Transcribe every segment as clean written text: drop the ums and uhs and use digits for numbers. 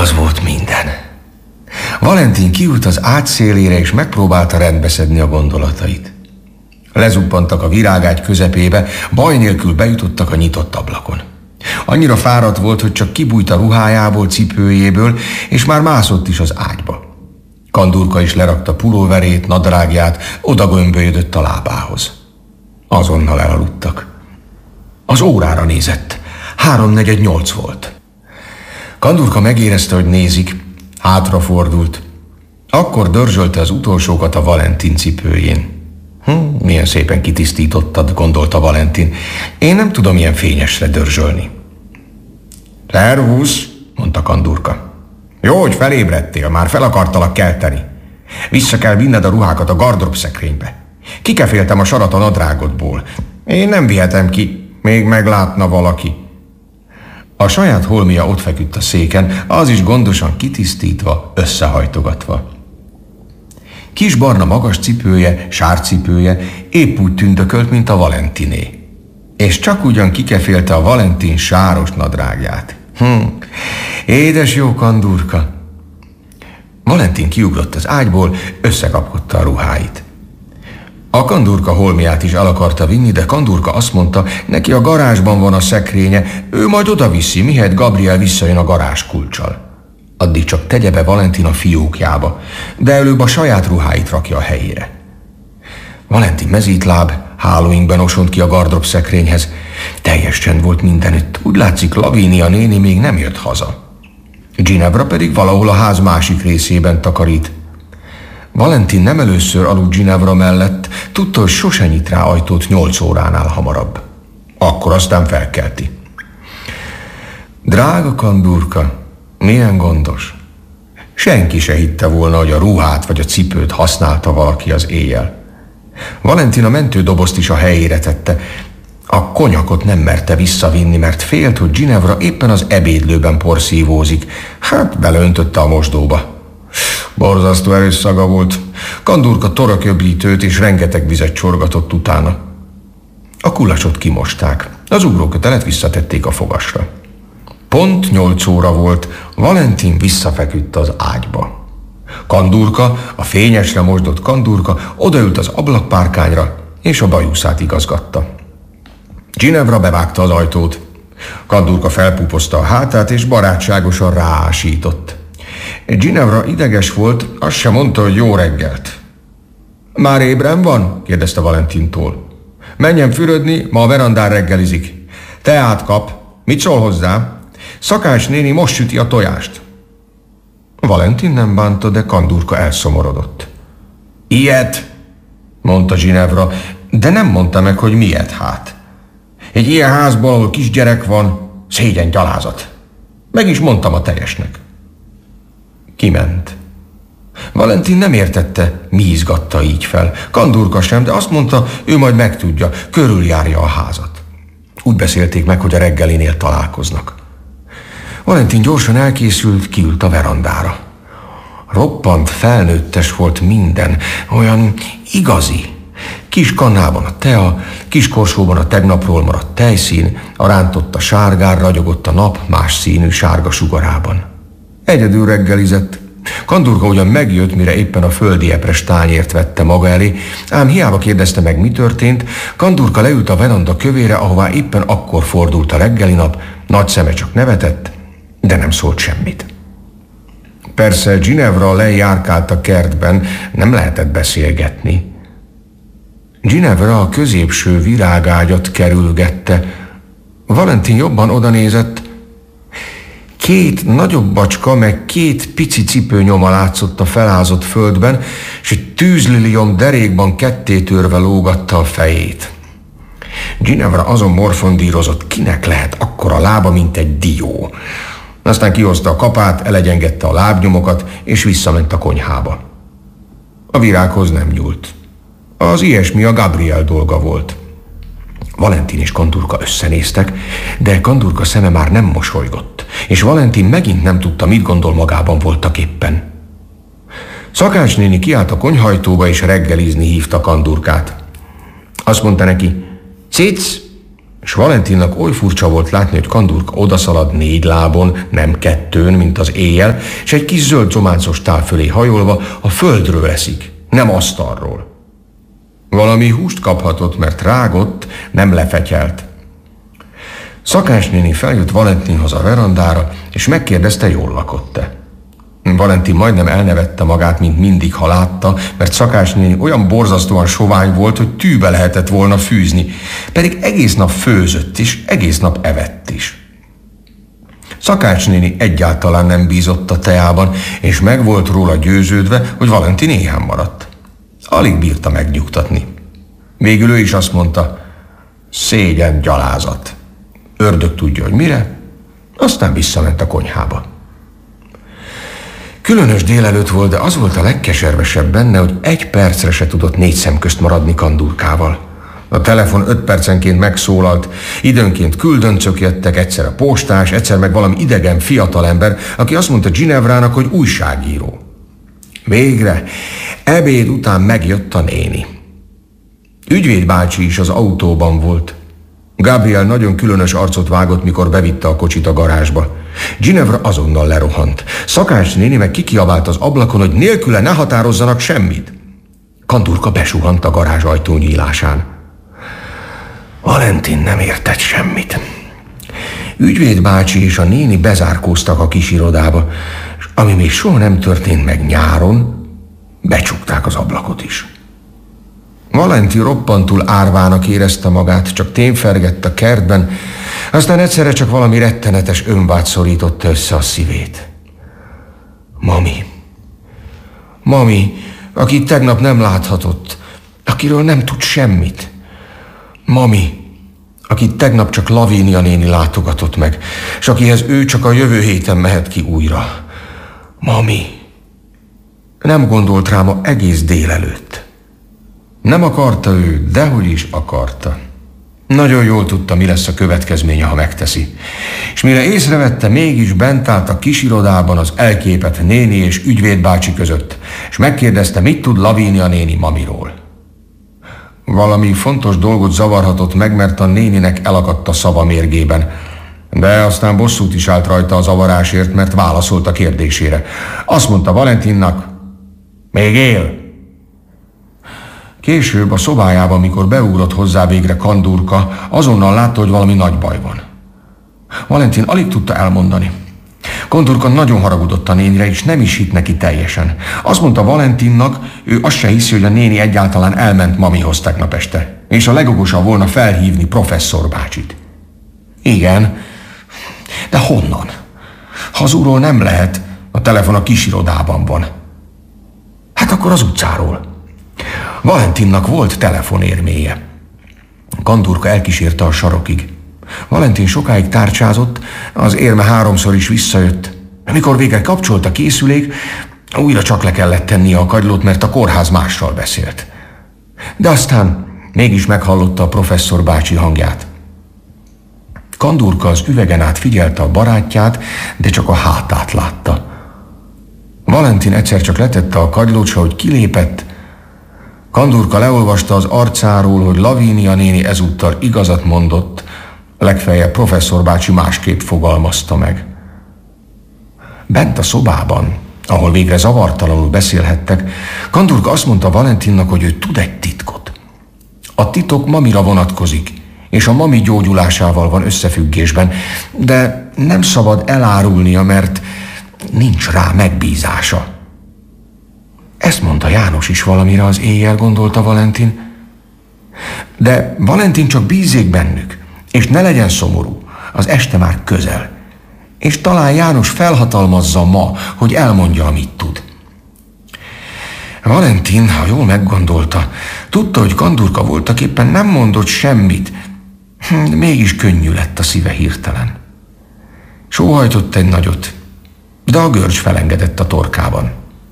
Az volt minden. Valentin kiült az ágy szélére, és megpróbálta rendbeszedni a gondolatait. Lezuppantak a virágágy közepébe, baj nélkül bejutottak a nyitott ablakon. Annyira fáradt volt, hogy csak kibújt a ruhájából, cipőjéből, és már mászott is az ágyba. Kandurka is lerakta pulóverét, nadrágját, odagömbölyödött a lábához. Azonnal elaludtak. Az órára nézett. 7:45 volt. Kandurka megérezte, hogy nézik. Hátrafordult. Akkor dörzsölte az utolsókat a Valentin cipőjén. Milyen szépen kitisztítottad, gondolta Valentin. Én nem tudom ilyen fényesre dörzsölni. Szervusz, mondta Kandurka. Jó, hogy felébredtél, már fel akartalak kelteni. Vissza kell vinned a ruhákat a gardrób szekrénybe. Kikeféltem a sarat a nadrágodból. Én nem vihetem ki, még meglátna valaki. A saját holmia ott feküdt a széken, az is gondosan kitisztítva, összehajtogatva. Kis barna magas cipője, sárcipője épp úgy tündökölt, mint a Valentiné. És csak ugyan kikefélte a Valentin sáros nadrágját. Édes jó Kandurka! Valentin kiugrott az ágyból, összekapkodta a ruháit. A Kandurka holmiát is el akarta vinni, de Kandurka azt mondta, neki a garázsban van a szekrénye, ő majd oda viszi, mihelyt Gabriel visszajön a garázs kulccsal. Addig csak tegye be Valentin a fiókjába, de előbb a saját ruháit rakja a helyére. Valentin mezítláb, hálóinkben osont ki a gardrób szekrényhez. Teljes csend volt mindenütt, úgy látszik Lavínia néni még nem jött haza. Ginevra pedig valahol a ház másik részében takarít. Valentin nem először aludt Ginevra mellett, tudta, hogy sose nyit rá ajtót 8 óránál hamarabb. Akkor aztán felkelti. Drága Kandurka, milyen gondos. Senki se hitte volna, hogy a ruhát vagy a cipőt használta valaki az éjjel. Valentin a mentődobozt is a helyére tette. A konyakot nem merte visszavinni, mert félt, hogy Ginevra éppen az ebédlőben porszívózik. Hát beleöntötte a mosdóba. Borzasztó erős szaga volt. Kandurka torokjöblítőt és rengeteg vizet csorgatott utána. A kulacsot kimosták. Az ugrókötelet visszatették a fogasra. Pont 8 óra volt, Valentin visszafeküdt az ágyba. Kandurka, a fényesre mosdott Kandurka odaült az ablakpárkányra, és a bajuszát igazgatta. Ginevra bevágta az ajtót. Kandurka felpúpozta a hátát, és barátságosan ráásított. Ginevra ideges volt, azt sem mondta, hogy jó reggelt. Már ébren van? kérdezte Valentintól. Menjen fürödni, ma a verandán reggelizik. Teát kap. Mit szól hozzá? Szakács néni most süti a tojást. Valentin nem bánta, de Kandurka elszomorodott. Ilyet, mondta Ginevra, de nem mondta meg, hogy miért hát. Egy ilyen házból, ahol kisgyerek van, szégyen gyalázat. Meg is mondtam a teljesnek. Kiment. Valentin nem értette, mi izgatta így fel. Kandurka sem, de azt mondta, ő majd megtudja, körüljárja a házat. Úgy beszélték meg, hogy a reggelinél találkoznak. Valentin gyorsan elkészült, kiült a verandára. Roppant felnőttes volt minden, olyan igazi. Kis kannában a tea, kis korsóban a tegnapról maradt tejszín, a rántotta sárgán ragyogott a nap más színű sárga sugarában. Egyedül reggelizett. Kandurka ugyan megjött, mire éppen a földi epres tányért vette maga elé, ám hiába kérdezte meg, mi történt. Kandurka leült a veranda kövére, ahová éppen akkor fordult a reggeli nap, nagy szeme csak nevetett, de nem szólt semmit. Persze Ginevra lejárkált a kertben, nem lehetett beszélgetni. Ginevra a középső virágágyat kerülgette. Valentin jobban odanézett. 2 nagyobb bacska, meg 2 pici cipőnyoma látszott a felázott földben, és egy tűzliliom derékban kettétörve lógatta a fejét. Ginevra azon morfondírozott, kinek lehet akkora lába, mint egy dió. Aztán kihozta a kapát, elegyengette a lábnyomokat, és visszament a konyhába. A virághoz nem nyúlt. Az ilyesmi a Gabriel dolga volt. Valentin és Kandurka összenéztek, de Kandurka szeme már nem mosolygott, és Valentin megint nem tudta, mit gondol, magában voltak éppen. Szakács néni kiállt a konyhajtóba, és reggelizni hívta Kandurkát. Azt mondta neki, Cic, És Valentinnak oly furcsa volt látni, hogy Kandurka odaszalad 4 lábon, nem 2-n, mint az éjjel, és egy kis zöld zománcos tál fölé hajolva a földről eszik, nem asztalról. Valami húst kaphatott, mert rágott, nem lefetyelt. Szakás néni feljött Valentinhoz a verandára, és megkérdezte, jól lakott-e. Valentin majdnem elnevette magát, mint mindig, ha látta, mert Szakás néni olyan borzasztóan sovány volt, hogy tűbe lehetett volna fűzni, pedig egész nap főzött is, egész nap evett is. Szakás néni egyáltalán nem bízott a teában, és meg volt róla győződve, hogy Valentin éhen maradt. Alig bírta megnyugtatni. Végül ő is azt mondta, szégyen, gyalázat. Ördög tudja, hogy mire, aztán visszament a konyhába. Különös délelőtt volt, de az volt a legkeservesebb benne, hogy 1 percre se tudott 4 szem közt maradni Kandurkával. A telefon 5 percenként megszólalt, időnként küldöncök jöttek, egyszer a postás, egyszer meg valami idegen fiatalember, aki azt mondta Ginevrának, hogy újságíró. Végre, ebéd után megjött a néni. Ügyvéd bácsi is az autóban volt. Gabriel nagyon különös arcot vágott, mikor bevitte a kocsit a garázsba. Ginevra azonnal lerohant. Szakás néni meg kikiabált az ablakon, hogy nélküle ne határozzanak semmit. Kandurka besuhant a garázs ajtó nyílásán. Valentin nem értett semmit. Ügyvéd bácsi és a néni bezárkóztak a kis irodába, és ami még soha nem történt meg nyáron, becsukták az ablakot is. Valentin roppantul árvának érezte magát, csak témfergett a kertben, aztán egyszerre csak valami rettenetes önvágy szorította össze a szívét. Mami, akit tegnap nem láthatott, akiről nem tud semmit. Mami, akit tegnap csak Lavínia néni látogatott meg, és akihez ő csak a jövő héten mehet ki újra. Mami, nem gondolt rá ma egész délelőtt. Nem akarta ő, dehogy is akarta. Nagyon jól tudta, mi lesz a következménye, ha megteszi. És mire észrevette, mégis bent állt a kis irodában az elképett néni és ügyvédbácsi között, és megkérdezte, mit tud Lavínia néni mamiról. Valami fontos dolgot zavarhatott meg, mert a néninek elakadt a szava mérgében. De aztán bosszút is állt rajta a zavarásért, mert válaszolt a kérdésére. Azt mondta Valentinnak, még él. Később a szobájában, mikor beugrott hozzá végre Kandurka, azonnal látta, hogy valami nagy baj van. Valentin alig tudta elmondani. Kandurka nagyon haragudott a nénire, és nem is hitt neki teljesen. Azt mondta Valentinnak, ő azt se hiszi, hogy a néni egyáltalán elment mamihoz tegnap este, és a legokosabb volna felhívni professzor bácsit. Igen, de honnan? Hazulról nem lehet, a telefon a kis irodában van. Hát akkor az utcáról. Valentinnak volt telefonérméje. Kandurka elkísérte a sarokig. Valentin sokáig tárcsázott, az érme 3-szor is visszajött. Amikor végre kapcsolt a készülék, újra csak le kellett tennie a kagylót, mert a kórház mással beszélt. De aztán mégis meghallotta a professzor bácsi hangját. Kandurka az üvegen át figyelte a barátját, de csak a hátát látta. Valentin egyszer csak letette a kagylót, s ahogy kilépett, Kandurka leolvasta az arcáról, hogy Lavínia néni ezúttal igazat mondott, legfeljebb professzor bácsi másképp fogalmazta meg. Bent a szobában, ahol végre zavartalanul beszélhettek, Kandurka azt mondta Valentinnak, hogy ő tud egy titkot. A titok mamira vonatkozik, és a mami gyógyulásával van összefüggésben, de nem szabad elárulnia, mert nincs rá megbízása. Ezt mondta János is valamire az éjjel, gondolta Valentin. De Valentin csak bízzék bennük, és ne legyen szomorú, az este már közel. És talán János felhatalmazza ma, hogy elmondja, amit tud. Valentin, ha jól meggondolta, tudta, hogy Kandurka voltaképpen nem mondott semmit, de mégis könnyű lett a szíve hirtelen. Sóhajtott egy nagyot, de a görcs felengedett a torkában.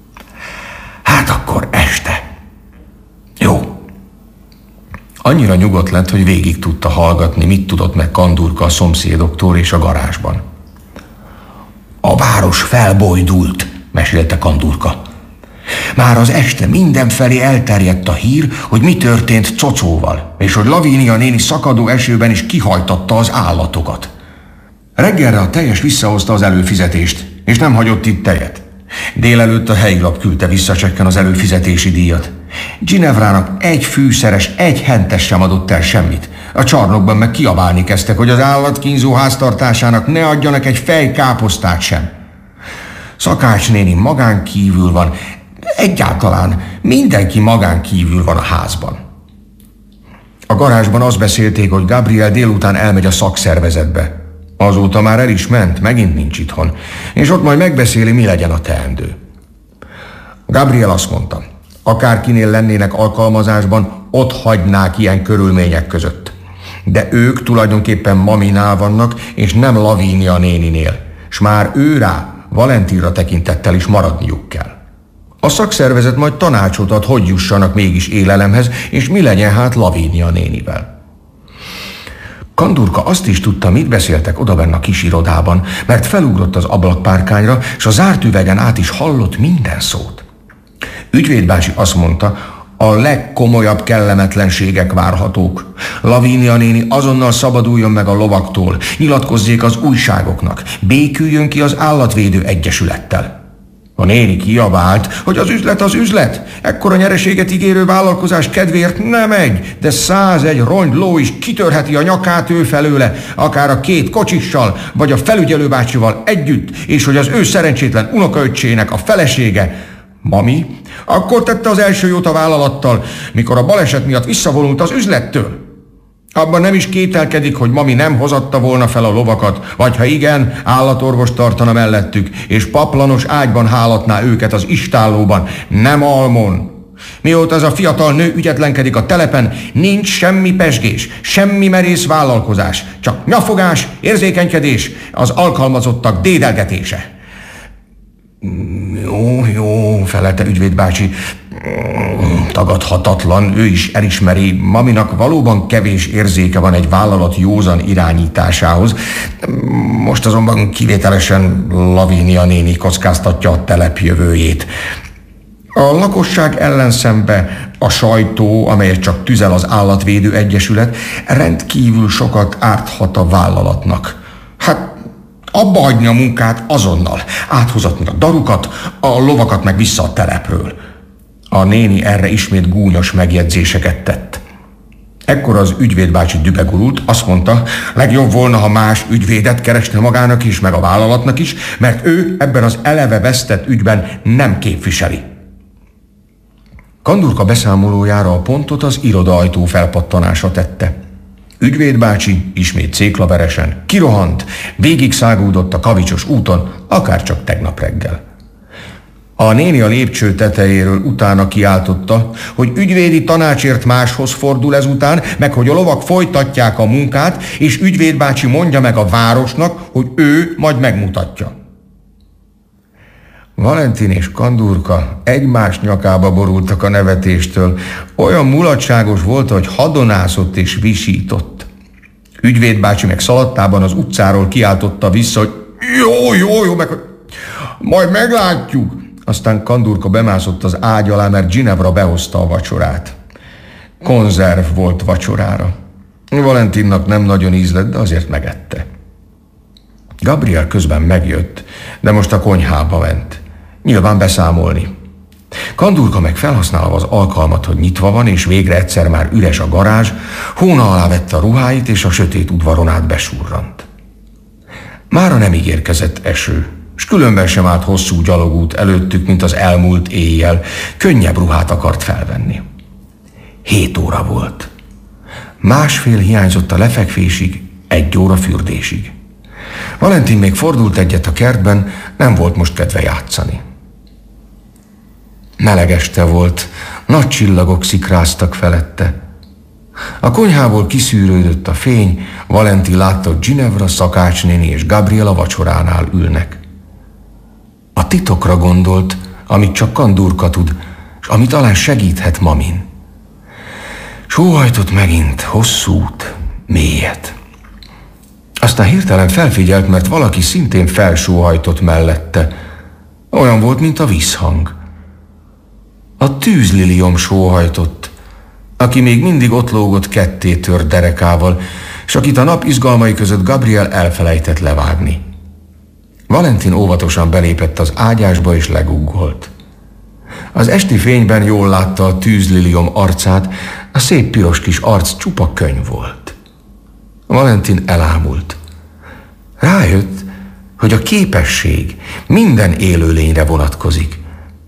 Hát akkor este. Jó. Annyira nyugodt lett, hogy végig tudta hallgatni, mit tudott meg Kandurka a szomszédoktól és a garázsban. A város felbojdult, mesélte Kandurka. Már az este mindenfelé elterjedt a hír, hogy mi történt Cocóval, és hogy Lavínia néni szakadó esőben is kihajtatta az állatokat. Reggelre a tejes visszahozta az előfizetést, és nem hagyott itt tejet. Délelőtt a helyi lap küldte vissza csekken az előfizetési díjat. Ginevrának egy fűszeres, egy hentes sem adott el semmit. A csarnokban meg kiabálni kezdtek, hogy az állatkínzó háztartásának ne adjanak egy fej káposztát sem. Szakács néni magán kívül van, egyáltalán mindenki magán kívül van a házban. A garázsban azt beszélték, hogy Gabriel délután elmegy a szakszervezetbe. Azóta már el is ment, megint nincs itthon, és ott majd megbeszéli, mi legyen a teendő. Gabriel azt mondta, akárkinél lennének alkalmazásban, ott hagynák ilyen körülmények között. De ők tulajdonképpen maminál vannak, és nem Lavínia néninél, s már ő rá, Valentinra tekintettel is maradniuk kell. A szakszervezet majd tanácsot ad, hogy jussanak mégis élelemhez, és mi legyen hát Lavínia nénivel. Kandurka azt is tudta, mit beszéltek odabenn a kis irodában, mert felugrott az ablakpárkányra, és a zárt üvegen át is hallott minden szót. Ügyvédbácsi azt mondta, a legkomolyabb kellemetlenségek várhatók. Lavínia néni azonnal szabaduljon meg a lovaktól, nyilatkozzék az újságoknak, béküljön ki az állatvédő egyesülettel. A néni kiabált, hogy az üzlet az üzlet, ekkora nyereséget ígérő vállalkozás kedvéért nem egy, de 101 rongy ló is kitörheti a nyakát ő felőle, akár a 2 kocsissal, vagy a felügyelőbácsival együtt, és hogy az ő szerencsétlen unokaöccsének a felesége, Mami, akkor tette az első jót a vállalattal, mikor a baleset miatt visszavonult az üzlettől. Abban nem is kételkedik, hogy Mami nem hozatta volna fel a lovakat, vagy ha igen, állatorvos tartana mellettük, és paplanos ágyban hálatná őket az istállóban, nem almon. Mióta ez a fiatal nő ügyetlenkedik a telepen, nincs semmi pesgés, semmi merész vállalkozás, csak nyafogás, érzékenykedés, az alkalmazottak dédelgetése. Jó, felelte ügyvédbácsi, tagadhatatlan, ő is elismeri, Maminak valóban kevés érzéke van egy vállalat józan irányításához. Most azonban kivételesen Lavínia néni kockáztatja a telep jövőjét. A lakosság ellenszembe a sajtó, amelyet csak tüzel az állatvédő egyesület, rendkívül sokat árthat a vállalatnak. Hát abba hagyni a munkát azonnal, áthozatni a darukat, a lovakat meg vissza a telepről. A néni erre ismét gúnyos megjegyzéseket tett. Ekkor az ügyvédbácsi dübegurult, azt mondta, legjobb volna, ha más ügyvédet keresne magának is, meg a vállalatnak is, mert ő ebben az eleve vesztett ügyben nem képviseli. Kandurka beszámolójára a pontot az irodaajtó felpattanása tette. Ügyvédbácsi ismét céklaveresen kirohant, végig szágúdott a kavicsos úton, akárcsak tegnap reggel. A néni a lépcső tetejéről utána kiáltotta, hogy ügyvédi tanácsért máshoz fordul ezután, meg hogy a lovak folytatják a munkát, és ügyvédbácsi mondja meg a városnak, hogy ő majd megmutatja. Valentin és Kandurka egymás nyakába borultak a nevetéstől. Olyan mulatságos volt, hogy hadonászott és visított. Ügyvédbácsi meg szaladtában az utcáról kiáltotta vissza, hogy jó, meg majd meglátjuk. Aztán Kandurka bemászott az ágy alá, mert Ginevra behozta a vacsorát. Konzerv volt vacsorára. Valentinnak nem nagyon ízlett, de azért megette. Gabriel közben megjött, de most a konyhába ment. Nyilván beszámolni. Kandurka meg felhasználva az alkalmat, hogy nyitva van, és végre egyszer már üres a garázs, hóna alá vette a ruháit, és a sötét udvaron át besurrant. Mára nem ígérkezett eső, s különben sem állt hosszú gyalogút előttük, mint az elmúlt éjjel, könnyebb ruhát akart felvenni. 7 óra volt. Másfél hiányzott a lefekvésig, 1 óra fürdésig. Valentin még fordult egyet a kertben, nem volt most kedve játszani. Meleg este volt, nagy csillagok szikráztak felette. A konyhából kiszűrődött a fény, Valentin látta, hogy Ginevra, Szakácsnéni és Gabriel a vacsoránál ülnek. A titokra gondolt, amit csak Kandurka tud, és ami talán segíthet Mamin. Sóhajtott megint, hosszút, mélyet. Aztán hirtelen felfigyelt, mert valaki szintén felsóhajtott mellette. Olyan volt, mint a vízhang. A tűzliliom sóhajtott, aki még mindig ott lógott ketté tört derekával, és akit a nap izgalmai között Gabriel elfelejtett levágni. Valentin óvatosan belépett az ágyásba és leguggolt. Az esti fényben jól látta a tűzliliom arcát, a szép piros kis arc csupa könyv volt. Valentin elámult. Rájött, hogy a képesség minden élőlényre vonatkozik.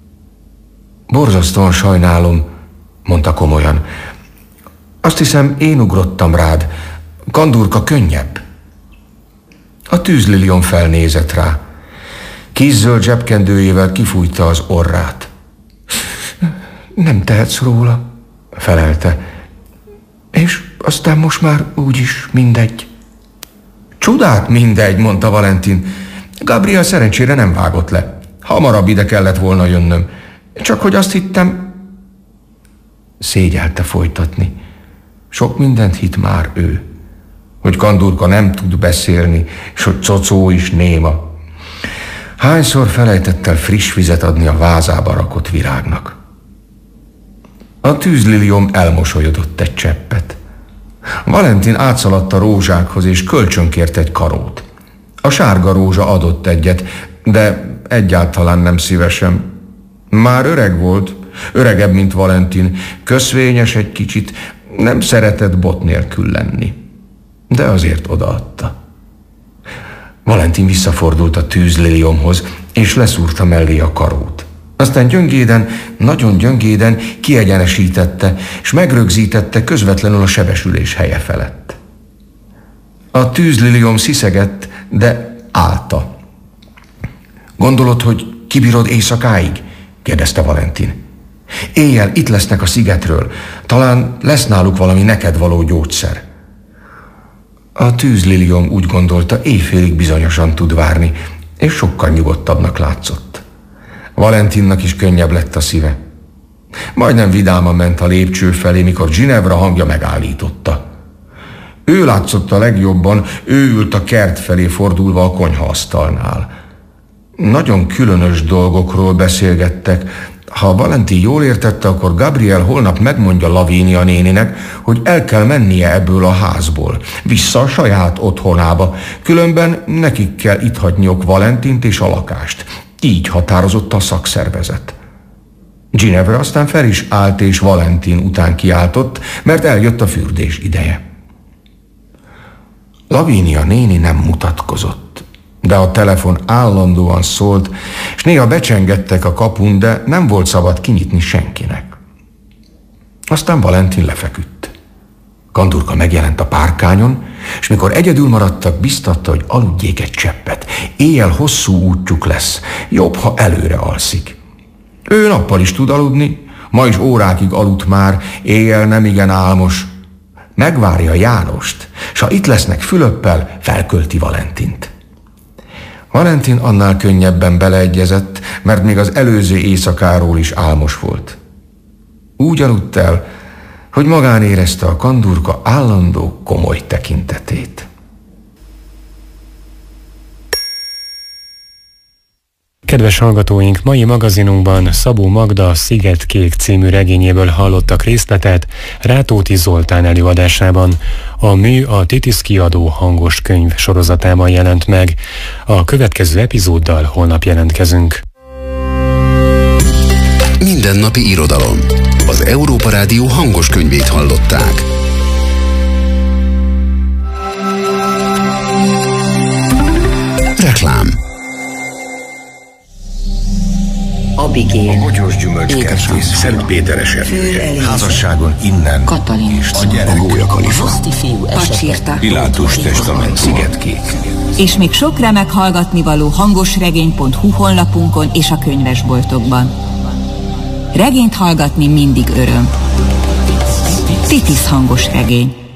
Borzasztóan sajnálom, mondta komolyan. Azt hiszem, én ugrottam rád. Kandurka könnyebb. A tűzliliom felnézett rá. Kézzöld zsebkendőjével kifújta az orrát. Nem tehetsz róla, felelte. És aztán most már úgyis mindegy. Csodát mindegy, mondta Valentin. Gabriel szerencsére nem vágott le. Hamarabb ide kellett volna jönnöm. Csak hogy azt hittem... Szégyelte folytatni. Sok mindent hitt már ő. Hogy Kandurka nem tud beszélni, és hogy Cocó is néma. Hányszor felejtett el friss vizet adni a vázába rakott virágnak. A tűzliliom elmosolyodott egy cseppet. Valentin átszaladt a rózsákhoz, és kölcsönkért egy karót. A sárga rózsa adott egyet, de egyáltalán nem szívesen. Már öreg volt, öregebb, mint Valentin, köszvényes egy kicsit, nem szeretett bot nélkül lenni. De azért odaadta. Valentin visszafordult a tűzliliomhoz, és leszúrta mellé a karót. Aztán gyöngéden, nagyon gyöngéden kiegyenesítette, és megrögzítette közvetlenül a sebesülés helye felett. A tűzliliom sziszegett, de állta. Gondolod, hogy kibírod éjszakáig? Kérdezte Valentin. Éjjel itt lesznek a szigetről, talán lesz náluk valami neked való gyógyszer. A tűzliliom úgy gondolta, éjfélig bizonyosan tud várni, és sokkal nyugodtabbnak látszott. Valentinnak is könnyebb lett a szíve. Majdnem vidáman ment a lépcső felé, mikor Ginevra hangja megállította. Ő látszott a legjobban, ő ült a kert felé fordulva a konyhaasztalnál. Nagyon különös dolgokról beszélgettek. Ha Valentin jól értette, akkor Gabriel holnap megmondja Lavínia néninek, hogy el kell mennie ebből a házból, vissza a saját otthonába, különben nekik kell itt hagyniok Valentint és a lakást. Így határozott a szakszervezet. Ginevra aztán fel is állt, és Valentin után kiáltott, mert eljött a fürdés ideje. Lavínia néni nem mutatkozott, de a telefon állandóan szólt, és néha becsengettek a kapun, de nem volt szabad kinyitni senkinek. Aztán Valentin lefeküdt. Kandurka megjelent a párkányon, és mikor egyedül maradtak, biztatta, hogy aludjék egy cseppet. Éjjel hosszú útjuk lesz, jobb, ha előre alszik. Ő nappal is tud aludni, ma is órákig aludt már, éjjel nem igen álmos. Megvárja Jánost, s ha itt lesznek Fülöppel, felkölti Valentint. Valentin annál könnyebben beleegyezett, mert még az előző éjszakáról is álmos volt. Úgy aludt el, hogy magán érezte a Kandurka állandó, komoly tekintetét. Kedves hallgatóink, mai magazinunkban Szabó Magda Szigetkék című regényéből hallottak részletet Rátóti Zoltán előadásában. A mű a Titis kiadó hangos könyv sorozatában jelent meg. A következő epizóddal holnap jelentkezünk. Mindennapi irodalom. Az Európa Rádió hangos könyvét hallották. Reklám. Abigail, A Bogyós Gyümölcskertész Szentpéteres erdője. Házasságon innen. Katalin, és a gyerek. A Gólyakalifa. fiú esete, Pilátus testament. Szigetkék. És még sok remek hallgatnivaló hangosregény.hu honlapunkon és a könyvesboltokban. Regényt hallgatni mindig öröm. Titis hangos regény.